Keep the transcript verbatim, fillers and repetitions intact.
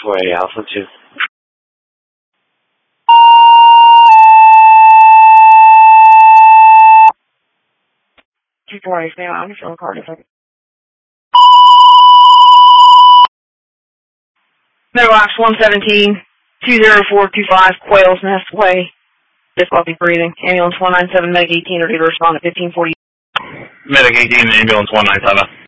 four eight Alpha two. two four eight, I'm just on the card a second. Meadowbox one seventeen, two zero four two five, Quails Nest Way. Difficulty breathing. Ambulance one nine seven, Medic eighteen, ready to respond at fifteen forty. Medic eighteen, ambulance one nine seven.